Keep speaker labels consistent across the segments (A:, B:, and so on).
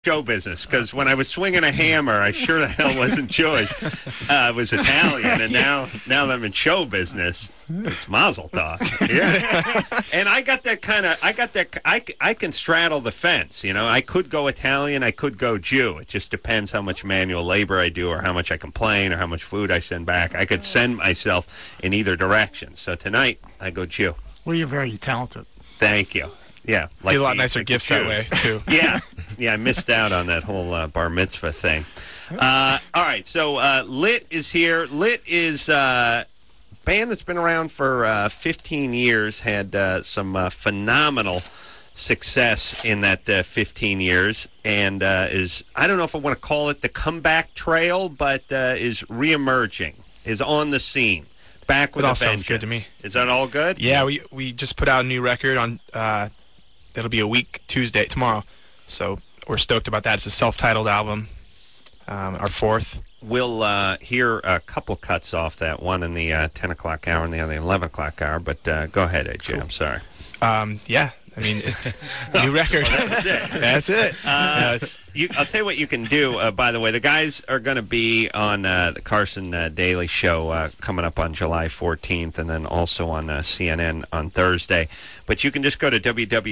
A: show business, because when I was swinging a hammer, I sure the hell wasn't Jewish. I was Italian, and now that I'm in show business, it's Mazel Tov. Yeah. And I got that I can straddle the fence. You know, I could go Italian, I could go Jew. It just depends how much manual labor I do, or how much I complain, or how much food I send back. I could send myself in either direction. So tonight, I go Jew.
B: Well, you're very talented.
A: Thank you. Yeah,
C: like a lot nicer gifts that way too.
A: Yeah, I missed out on that whole bar mitzvah thing. All right, so Lit is here. Lit is a band that's been around for 15 years. Had some phenomenal success in that 15 years, and is, I don't know if I want to call it the comeback trail, but is reemerging, is on the scene. Back with
C: it
A: a
C: all
A: vengeance.
C: Sounds good to me.
A: Is that all good?
C: Yeah, we just put out a new record on. It'll be a week Tuesday tomorrow, so we're stoked about that. It's a self-titled album, our fourth.
A: We'll hear a couple cuts off that, one in the 10 o'clock hour and the other in the 11 o'clock hour. But go ahead, AJ. Cool. I'm sorry.
C: Yeah. I mean, new record.
A: Well, that's it.
C: That's it.
A: I'll tell you what you can do. By the way, the guys are going to be on the Carson Daily Show coming up on July 14th, and then also on CNN on Thursday. But you can just go to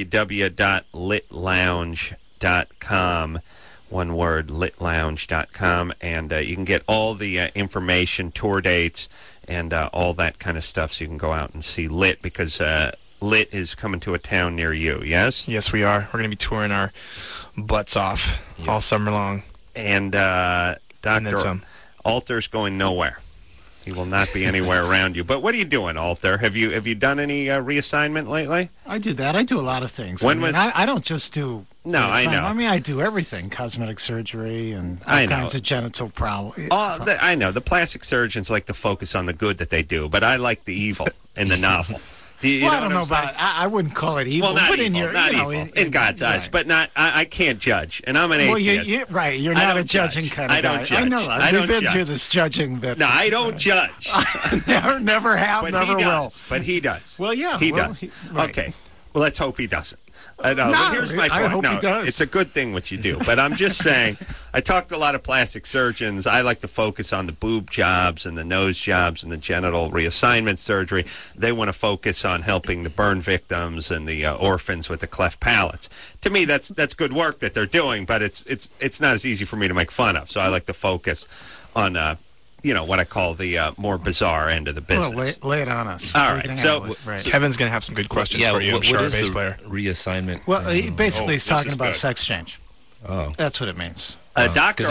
A: www.litlounge.com. One word, litlounge.com, and you can get all the information, tour dates, and all that kind of stuff, so you can go out and see Lit, because Lit is coming to a town near you, yes?
C: Yes, we are. We're going to be touring our butts off all summer long.
A: And Dr. Alter's going nowhere. He will not be anywhere around you. But what are you doing, Alter? Have you done any reassignment lately?
B: I do that. I do a lot of things. I don't just do...
A: No, I know.
B: I mean, I do everything. Cosmetic surgery and all kinds of genital problems.
A: I know. The plastic surgeons like to focus on the good that they do, but I like the evil in the novel.
B: I don't know about. I wouldn't call it evil.
A: Well, not
B: but
A: evil, in God's eyes, but not. I can't judge, and I'm an atheist.
B: Well, you're not a judging kind of guy.
A: I don't judge.
B: I know. We've been through this judging bit.
A: No, I don't judge.
B: never have,
A: but
B: never will.
A: But he does.
B: Well, yeah,
A: he does.
B: Right.
A: Okay. Well, let's hope he doesn't. But here's my point.
B: I hope he does.
A: It's a good thing what you do. But I'm just saying, I talk to a lot of plastic surgeons. I like to focus on the boob jobs and the nose jobs and the genital reassignment surgery. They want to focus on helping the burn victims and the orphans with the cleft palates. To me, that's good work that they're doing, but it's not as easy for me to make fun of. So I like to focus on what I call the more bizarre end of the business.
B: Well, lay it on us.
A: All right. So
C: Kevin's going to have some good questions for you. I'm sure,
D: what is
C: bass
D: the
C: player.
D: Reassignment?
B: Well, basically, he's talking about sex change.
D: Oh,
B: that's what it means.
A: Doctor,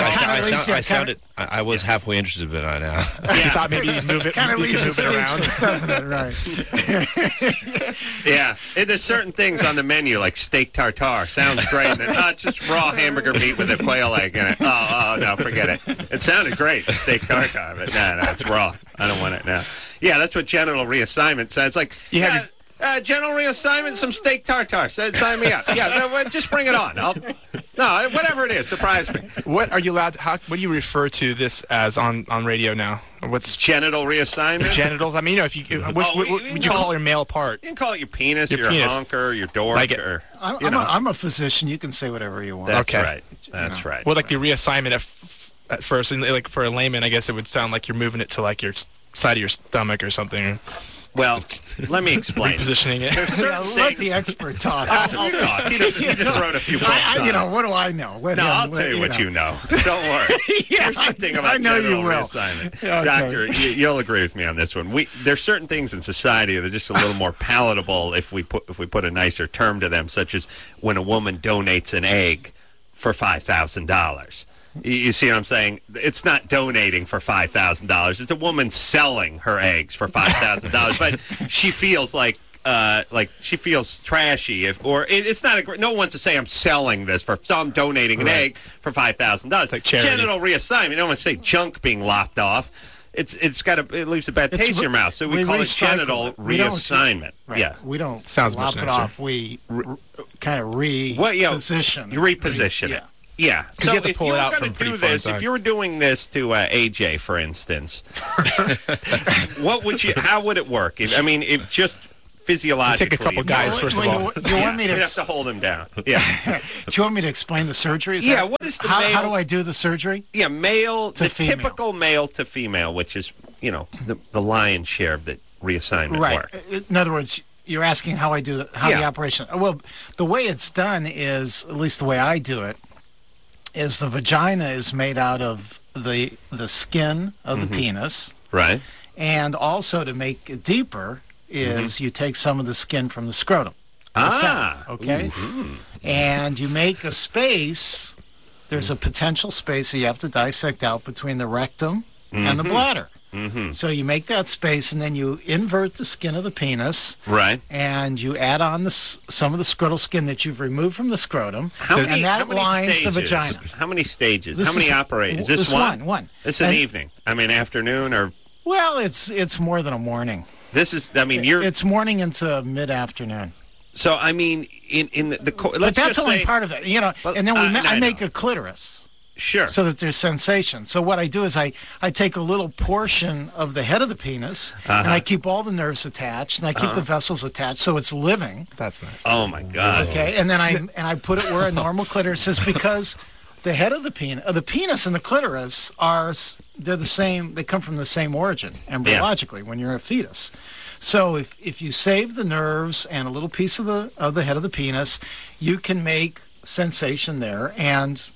D: I was halfway interested, but I now.
C: You thought maybe you'd move it.
B: Kind of leaves
C: it around,
B: doesn't it? Right.
A: Yeah. There's certain things on the menu like steak tartare. Sounds great. And it's just raw hamburger meat with a quail egg in it. Oh no, forget it. It sounded great, steak tartare, but no, it's raw. I don't want it now. Yeah, that's what genital reassignment sounds like. General reassignment, some steak tartare. Sign me up. Yeah, just bring it on. Whatever it is, surprise me.
C: What are you allowed? What do you refer to this as on radio now? What's
A: genital reassignment?
C: Genitals. I mean, if you, what would you call your male part?
A: You can call it your penis, your honker, your dork.
B: I'm a physician. You can say whatever you want.
A: That's right. That's right.
C: Well, like the reassignment at first, and like for a layman, I guess it would sound like you're moving it to like your side of your stomach or something.
A: Well, let me explain.
C: Repositioning it.
B: Let the expert talk.
A: I'll talk. He just wrote a few books.
B: What do I know?
A: I'll tell you what you know. Don't worry. Here's the thing about genital reassignment. Okay. Doctor, you'll agree with me on this one. There's certain things in society that are just a little more palatable if we put a nicer term to them, such as when a woman donates an egg for $5,000. You see what I'm saying? It's not donating for $5,000. It's a woman selling her eggs for $5,000, but she feels like she feels trashy. It's not. No one wants to say I'm selling this so I'm donating an egg for $5,000.
C: Like charity.
A: Genital reassignment. You don't want to say junk being lopped off. It leaves a bad taste in your mouth. So we call it genital reassignment.
B: Yeah, we don't
C: lop
B: it off. We kind of reposition.
A: You reposition it. Yeah. So
C: you have to pull it out from pretty far inside.
A: If you were doing this to AJ, for instance, how would it work? physiologically.
C: Take a couple guys first of all.
B: You want me to?
A: You have to hold him down. Yeah.
B: Do you want me to explain the surgery?
A: What is the
B: how do I do the surgery?
A: Yeah, male
B: to female.
A: Typical male to female, which is the lion's share of the reassignment work.
B: In other words, you're asking how I do the operation. Well, the way it's done is, at least the way I do it, is the vagina is made out of the skin of the penis.
A: Right.
B: And also, to make it deeper, is you take some of the skin from the scrotum. Okay?
A: Mm-hmm.
B: And you make a space. There's a potential space that you have to dissect out between the rectum and the bladder. Mm-hmm. So you make that space, and then you invert the skin of the penis.
A: Right.
B: And you add on some of the scrotal skin that you've removed from the scrotum. And that lines the vagina.
A: How many stages? How many operate? Is this one?
B: One.
A: This is an evening. I mean, afternoon or...
B: Well, it's more than a morning.
A: This is, I mean,
B: It's morning into mid-afternoon.
A: So, I mean, in the...
B: But that's only part of it, and then I make a clitoris.
A: Sure.
B: So that there's sensation. So what I do is I take a little portion of the head of the penis, and I keep all the nerves attached, and I keep the vessels attached, so it's living.
C: That's nice.
A: Oh, my God.
B: Okay, and then I put it where a normal clitoris is, because the head of the penis and the clitoris they're the same. They come from the same origin embryologically when you're a fetus. So if you save the nerves and a little piece of the head of the penis, you can make sensation there, and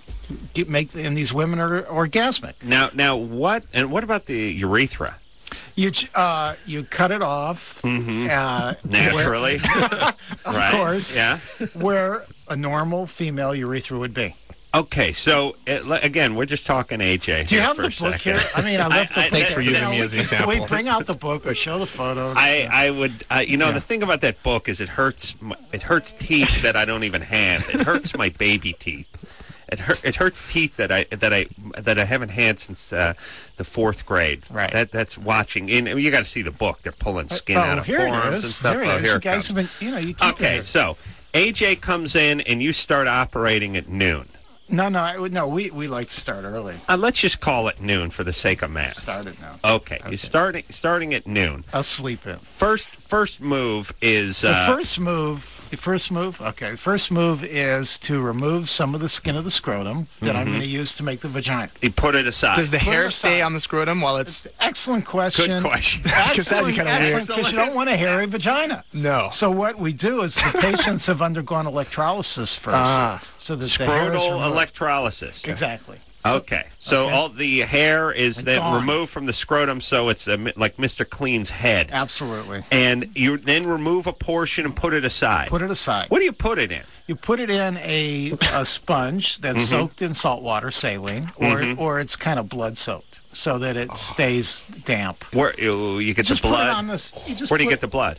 B: and these women are orgasmic.
A: Now what about the urethra?
B: You cut it off
A: naturally,
B: of course.
A: Yeah,
B: where a normal female urethra would be.
A: Okay, so again, we're just talking AJ.
B: Do you have the book here? I mean, I left the book.
C: Thanks for using me as an example.
B: Can we bring out the book or show the photos?
A: I would. The thing about that book is it hurts teeth that I don't even have. It hurts my baby teeth. It hurts teeth that I haven't had since the 4th grade.
B: Right.
A: That's watching. You got to see the book. They're pulling skin out of forearms and stuff.
B: Here it is. You guys have been. You keep
A: okay, so AJ comes in and you start operating at noon.
B: No. We like to start early.
A: Let's just call it noon for the sake of math.
B: Start it now.
A: Okay. You're starting at noon.
B: I'll sleep in.
A: First move is
B: the first move. Okay. The first move is to remove some of the skin of the scrotum that I'm going to use to make the vagina.
A: You put it aside.
C: Does the hair stay on the scrotum while it's?
B: Excellent question.
A: Good question.
B: Excellent, because you don't want a hairy vagina.
C: No.
B: So what we do is the patients have undergone electrolysis first, so that the hair is removed.
A: Electrolysis.
B: Exactly.
A: Okay. So all the hair is then removed from the scrotum, so it's like Mr. Clean's head.
B: Absolutely.
A: And you then remove a portion and put it aside.
B: Put it aside.
A: What do you put it in?
B: You put it in a sponge that's soaked in salt water, saline, or it's kind of blood soaked, so that it stays damp.
A: Where you get the blood?
B: Put it on this.
A: Where do you get the blood?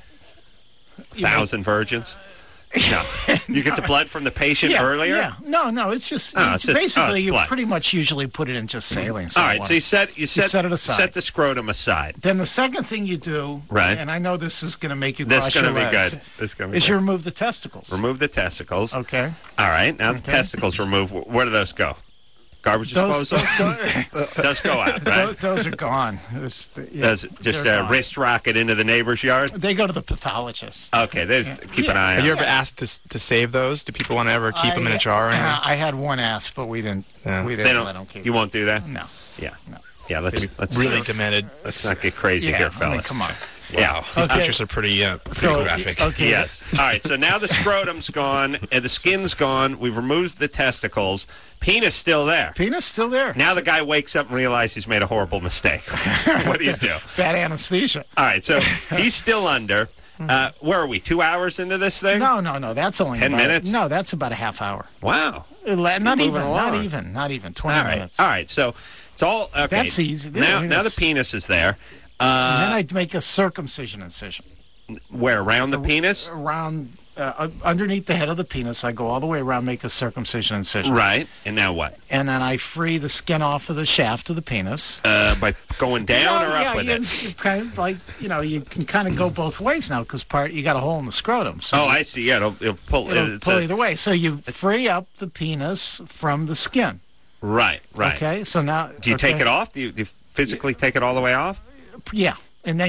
A: 1,000 virgins? No. You get the blood from the patient earlier?
B: Yeah. No, it's just basically you pretty much usually put it in just saline.
A: All right, so you set it aside. Set the scrotum aside.
B: Then the second thing you do, and I know this is going to make you cross your legs.
A: This is going to be good.
B: You remove the testicles.
A: Remove the testicles.
B: Okay.
A: All right, now the testicles removed. Where do those go? Garbage disposal? Those go out, right?
B: Those are gone.
A: Does it just wrist rocket into the neighbor's yard?
B: They go to the pathologist.
A: Okay, keep an eye on.
C: Have you ever asked to save those? Do people want to ever keep them in a jar?
B: I had one ask, but we didn't. We didn't let them keep them.
A: You won't do that?
B: No.
A: Yeah. No. Yeah, let's
C: really demented.
A: Let's not get crazy here, fellas.
B: I mean, come on.
A: Yeah.
C: These pictures are pretty graphic.
B: Okay.
A: Yes. All right, so now the scrotum's gone, and the skin's gone. We've removed the testicles. Penis still there.
B: Penis still there.
A: Now the guy wakes up and realizes he's made a horrible mistake. What do you do?
B: Bad anesthesia.
A: All right, so he's still under. Where are we, 2 hours into this thing?
B: No. That's only
A: 10 minutes?
B: No, that's about a half hour.
A: Wow.
B: Not even. 20 minutes.
A: All right, so it's all... Okay.
B: That's easy.
A: Now the penis is there.
B: And then I'd make a circumcision incision.
A: Where, around the penis?
B: Around, underneath the head of the penis. I go all the way around, make a circumcision incision.
A: Right. And now what?
B: And then I free the skin off of the shaft of the penis.
A: By going down or up with it?
B: You kind of like, you can kind of go both ways now because you got a hole in the scrotum. So
A: I see. Yeah, it'll pull
B: either way. So you free up the penis from the skin.
A: Right.
B: Okay, so now...
A: Do you take it off? Do you physically take it all the way off?
B: Yeah, and then you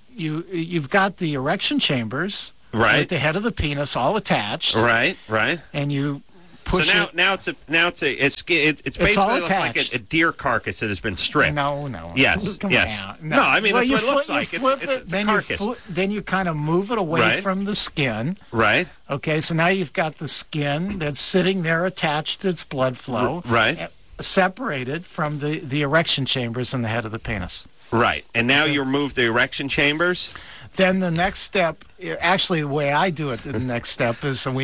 B: you've got the erection chambers
A: right
B: at the head of the penis, all attached.
A: Right.
B: And you push
A: it. It's basically
B: all
A: like a deer carcass that has been stripped.
B: No.
A: Yes.
B: Come
A: yes.
B: on.
A: No, I mean,
B: well,
A: that's what it looks like.
B: It's a carcass. Then you kind of move it away from the skin.
A: Right.
B: Okay, so now you've got the skin that's sitting there attached to its blood flow.
A: Right.
B: Separated from the erection chambers in the head of the penis.
A: Right. And now you remove the erection chambers?
B: Then the next step, actually the way I do it, the next step is we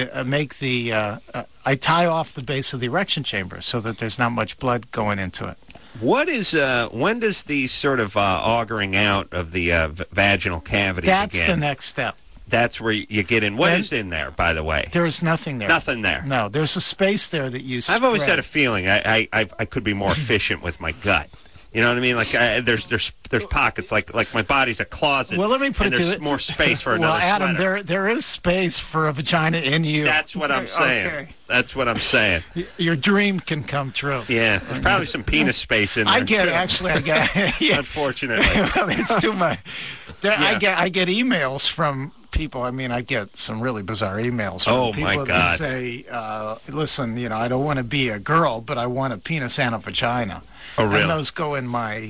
B: I tie off the base of the erection chamber so that there's not much blood going into it.
A: What is, when does the sort of augering out of the vaginal cavity begin?
B: That's the next step.
A: That's where you get in. What is in there, by the way?
B: There's nothing there.
A: Nothing there.
B: No, there's a space there that you spread.
A: I've always had a feeling I could be more efficient with my gut. You know what I mean? Like there's pockets, like my body's a closet.
B: Well, let me put it to you.
A: There's more space for another
B: Adam,
A: sweater.
B: there is space for a vagina in you.
A: That's what I'm saying.
B: Okay.
A: That's what I'm saying.
B: Your dream can come true.
A: Yeah, there's probably some penis space in there.
B: I get. Yeah.
A: Unfortunately,
B: well, it's too much. I get emails from people. I mean, I get some really bizarre emails from people that say, "Listen, I don't want to be a girl, but I want a penis and a vagina."
A: Oh, really?
B: And those go in my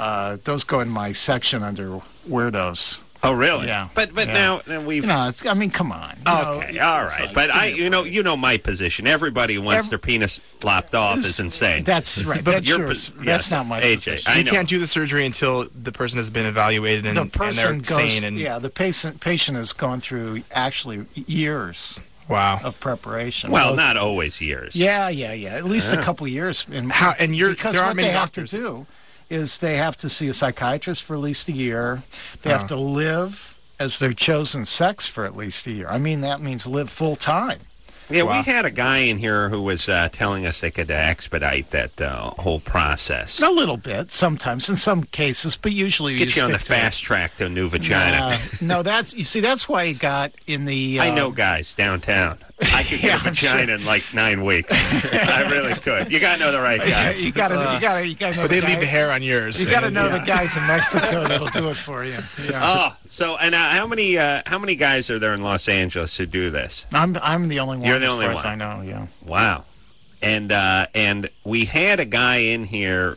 B: section under weirdos.
A: Oh, really?
B: Yeah.
A: But now we've.
B: I mean, come on.
A: Okay, all right. Like, but you know my position. Everybody who wants their penis lopped off is insane.
B: That's right. But that's not my position.
C: You can't do the surgery until the person has been evaluated and they're sane.
B: The patient has gone through actually years.
C: Wow.
B: Of preparation.
A: Well, not always years.
B: Yeah. At least a couple years. Because what they have to do is they have to see a psychiatrist for at least a year. They have to live as their chosen sex for at least a year. I mean, that means live full time.
A: Yeah, we had a guy in here who was telling us they could expedite that whole process.
B: A little bit, sometimes, in some cases, but usually
A: get you on the fast track to a new vagina.
B: No, that's why he got in the.
A: I know guys downtown. I could get a vagina in like 9 weeks. I really could. You got to know the right guys.
B: You got to know.
C: But they leave the hair on yours.
B: You got to know the guys in Mexico that'll do it for you. Yeah.
A: Oh, so and how many guys are there in Los Angeles who do this?
B: I'm the only one.
A: You're the only one.
B: As far as I know. Yeah.
A: Wow. And we had a guy in here.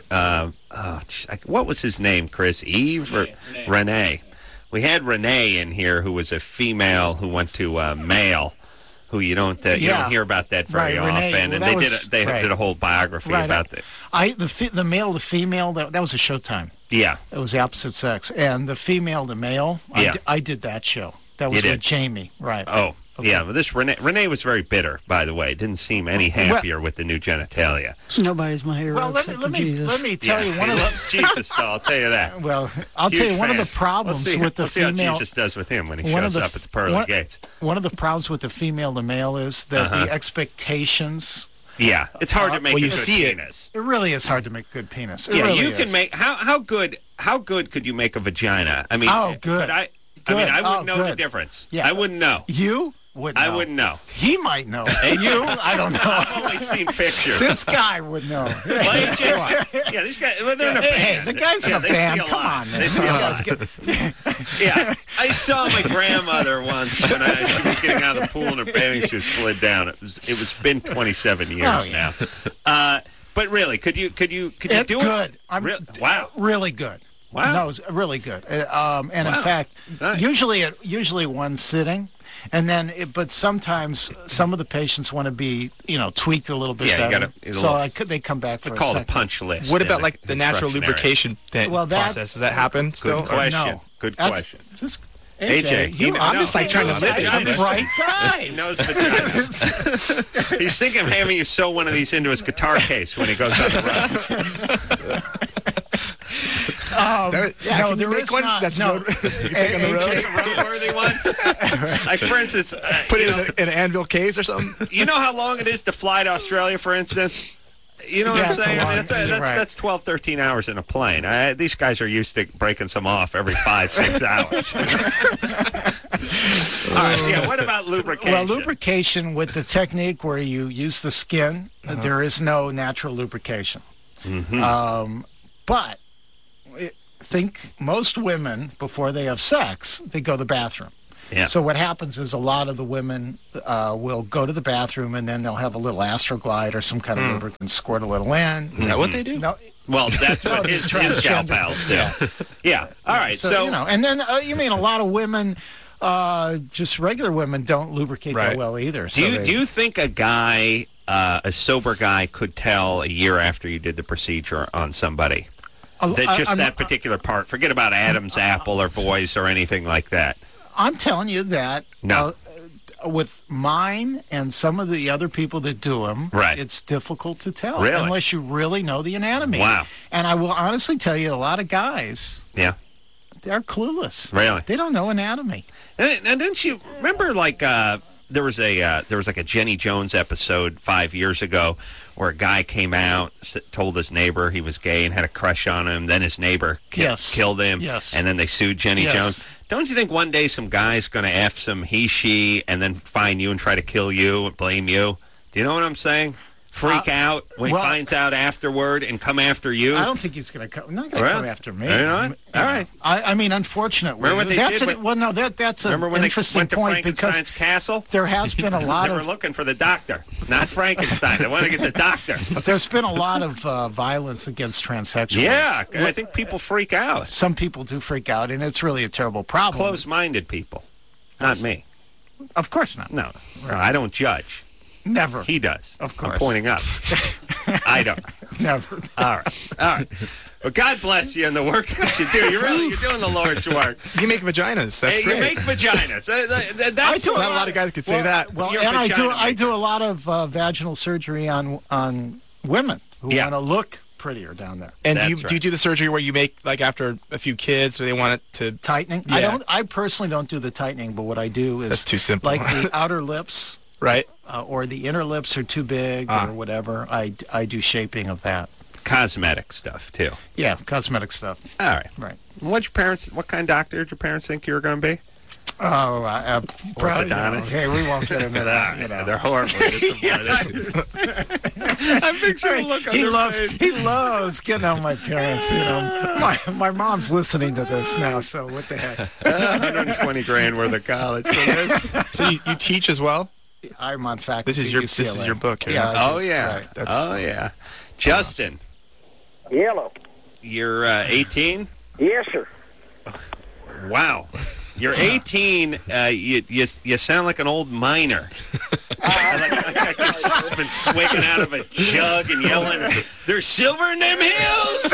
A: What was his name, Chris? Eve or Renee? We had Renee in here, who was a female who went to male. Who you don't hear about that very often, Renee, and they did a whole biography about that.
B: The male to female that was a Showtime.
A: Yeah,
B: it was the opposite sex, and the female to male. I did that show. That was with Jamie, right?
A: Oh, okay. Yeah. Well, this Renee was very bitter, by the way. Didn't seem any happier with the new genitalia.
E: Nobody's my hero. Well, let
B: me tell you one of
A: loves Jesus, though. I'll tell you that.
B: Well, I'll tell you one of the problems with the female.
A: See how Jesus does with him when he shows up at the pearly gates.
B: One of the problems with the female to male is that the expectations.
A: Yeah, it's hard to make a good penis.
B: It really is hard to make good penis.
A: You can make how good could you make a vagina? I mean,
B: good.
A: I wouldn't know the difference. Yeah. I wouldn't know.
B: You would know.
A: I wouldn't know.
B: He might know. You, I don't know.
A: I've only seen pictures.
B: This guy would know.
A: Yeah, these guys, they're in a band.
B: Hey, the guy's in a band. Come on, man.
A: They see a lot. Yeah, I saw my grandmother once when she was getting out of the pool and her bathing suit slid down. It was been 27 years now. But really, could you do it?
B: Good.
A: Wow.
B: Really good.
A: Wow.
B: No, it's really good. And in fact, nice. usually one sitting, and then but sometimes some of the patients want to be tweaked a little bit better. They come back for a second.
A: A punch list.
C: What about like the natural lubrication process? Does that happen still?
A: Good question.
B: No.
A: Good question.
B: AJ,
C: I'm just like trying to live it.
B: I'm a bright guy.
A: He knows vaginas. He's thinking of having you sew one of these into his guitar case when he goes on the road.
B: There is one. That's
C: you take on the road.
A: A roadworthy one. Like for instance,
C: put it in an anvil case or something.
A: You know how long it is to fly to Australia, for instance? You know what I'm saying? That's 12, 13 hours in a plane. These guys are used to breaking some off every 5-6 hours. All right. Yeah. What about lubrication?
B: Well, lubrication with the technique where you use the skin, there is no natural lubrication.
A: Mm-hmm.
B: But think most women, before they have sex, they go to the bathroom.
A: Yeah.
B: So what happens is a lot of the women will go to the bathroom and then they'll have a little Astroglide or some kind of lubricant, squirt a little in.
C: Is that what they do?
B: No.
A: Well, that's what his gal pals do. Yeah. All right.
B: So and then you mean a lot of women, just regular women, don't lubricate that well either. So
A: do you think a guy, a sober guy, could tell a year after you did the procedure on somebody that particular part? Forget about Adam's apple or voice or anything like that.
B: I'm telling you that with mine and some of the other people that do them, it's difficult to tell unless you really know the anatomy.
A: Wow.
B: And I will honestly tell you, a lot of guys, they're clueless.
A: Really?
B: They don't know anatomy.
A: And didn't you remember, like, there was like a Jenny Jones episode 5 years ago where a guy came out, told his neighbor he was gay and had a crush on him. Then his neighbor killed him.
B: Yes.
A: And then they sued Jenny Jones. Don't you think one day some guy's going to F some he, she, and then find you and try to kill you and blame you? Do you know what I'm saying? Freak out when he finds out afterward and come after you?
B: I don't think he's going to come. Not going to come after me.
A: All right.
B: I mean, unfortunately,
A: remember what they did?
B: That's an
A: They
B: interesting
A: went to
B: point
A: Frankenstein's castle?
B: There has been a lot
A: they were looking for the doctor, not Frankenstein. They want to get the doctor.
B: There's been a lot of violence against transsexuals.
A: Yeah, I think people freak out.
B: Some people do freak out, and it's really a terrible problem.
A: Close-minded people, not me.
B: Of course not.
A: No, I don't judge.
B: Never.
A: He does.
B: Of course.
A: I'm pointing up. I don't.
B: Never.
A: All right. Well, God bless you and the work that you do. You're doing the Lord's work.
C: You make vaginas. That's great.
A: You make vaginas. That's
C: not a lot of guys could say that.
B: Well, and I do a lot of vaginal surgery on women who want to look prettier down there.
C: And do you do the surgery where you make, like, after a few kids, or they want it to
B: tightening?
C: Yeah.
B: I personally don't do the tightening, but what I do is
C: that's too simple.
B: Like the outer lips.
C: Right.
B: Or the inner lips are too big or whatever. I do shaping of that.
A: Cosmetic stuff, too.
B: Yeah, cosmetic stuff.
A: All right.
B: Right.
A: What kind of doctor did your parents think you were going to be?
B: Oh, probably. Okay, we won't get into that.
A: They're horribly disappointed. I'm picturing the look on their face.
B: He loves getting on my parents. My mom's listening to this now, so what the heck?
A: $120,000 worth of college for this.
C: So you teach as well?
B: I'm on faculty.
C: This is your book.
B: Yeah.
A: Oh yeah. Right. Yeah. Justin.
F: Yellow.
A: You're 18?
F: Yes, sir.
A: Wow. You're 18. You sound like an old miner. Like you've just been swigging out of a jug and yelling, "There's silver in them hills!"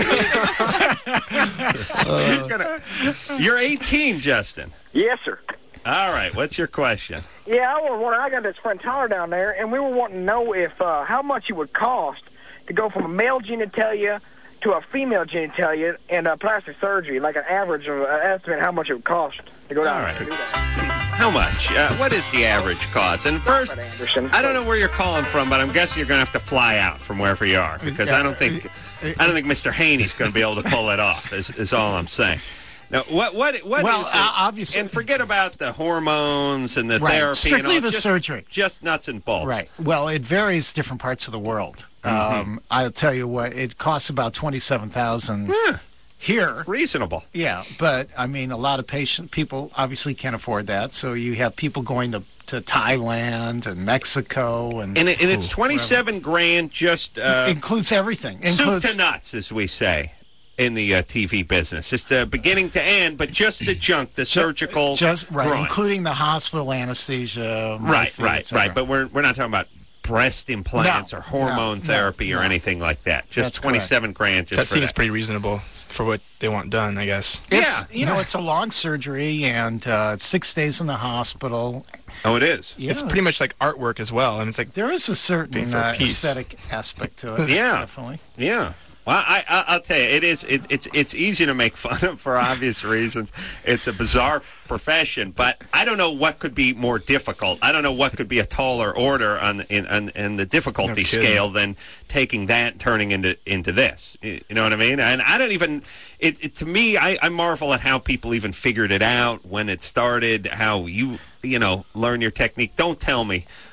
A: You're 18, Justin.
F: Yes, sir.
A: All right. What's your question?
F: Yeah, I got this friend Tyler down there, and we were wanting to know if how much it would cost to go from a male genitalia to a female genitalia and plastic surgery, like an average of estimate how much it would cost to go down and do that.
A: How much? What is the average cost? And first, I don't know where you're calling from, but I'm guessing you're going to have to fly out from wherever you are, because I don't think Mr. Haney's going to be able to pull it off. Is all I'm saying. Now, what is it?
B: Obviously,
A: and forget about the hormones and the therapy.
B: Strictly
A: and all,
B: the surgery.
A: Just nuts and bolts.
B: Right. Well, it varies different parts of the world. I'll tell you what, it costs about $27,000 here.
A: Reasonable.
B: Yeah, but I mean, a lot of people obviously can't afford that, so you have people going to Thailand and Mexico and
A: it's $27,000 just
B: includes everything.
A: Soup to nuts, as we say in the TV business. It's the beginning to end, but just the junk, the surgical,
B: including the hospital anesthesia.
A: Right. But we're not talking about breast implants or hormone therapy or anything like that. Just $27,000.
C: That seems pretty reasonable for what they want done, I guess.
B: It's a long surgery and it's 6 days in the hospital.
A: Oh, it is.
B: Yeah,
C: it's pretty much like artwork as well. I mean, it's like
B: there is a certain aesthetic aspect to it.
A: Yeah,
B: definitely.
A: Yeah. Well, I'll tell you, it's easy to make fun of for obvious reasons. It's a bizarre profession, but I don't know what could be more difficult. I don't know what could be a taller order in the difficulty scale than taking that and turning into this. You know what I mean? And I don't even. To me, I marvel at how people even figured it out when it started. How you learn your technique. Don't tell me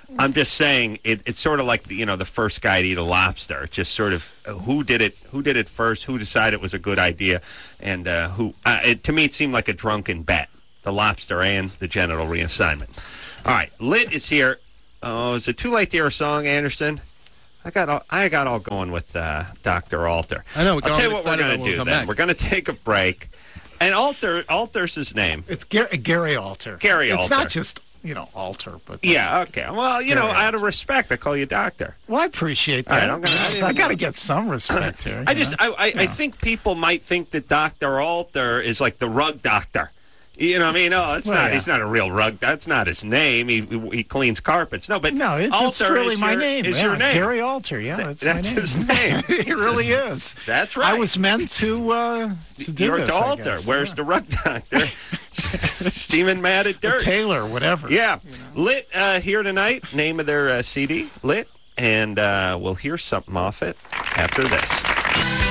A: I'm just saying it's sort of like the first guy to eat a lobster. It's just sort of who did it first, who decided it was a good idea, and who. To me, it seemed like a drunken bet. The lobster and the genital reassignment. All right, Lit is here. Oh, is it too late to hear a song, Anderson? I got all going with Dr. Alter.
D: I know.
A: I'll tell you what we're going to do then. Back. We're going to take a break. And Alter's his name.
B: It's Gary Alter.
A: Gary Alter.
B: It's not just, Alter, but
A: yeah, okay. Well, out of respect, I call you Doctor.
B: Well, I appreciate that. All right, I got to get some respect here.
A: I think people might think that Dr. Alter is like the rug doctor. You know what I mean? Oh, not. He's not a real rug. That's not his name. He cleans carpets. No, but
B: it's really my name.
A: Is your name
B: Gary Alter? Yeah, that's
A: my name. His name.
B: It really is.
A: That's right.
B: I was meant to do
A: You're
B: this.
A: Alter. Where's the rug doctor? Steaming mad at dirt.
B: Taylor, whatever.
A: Yeah, Lit here tonight. Name of their CD, Lit, and we'll hear something off it after this.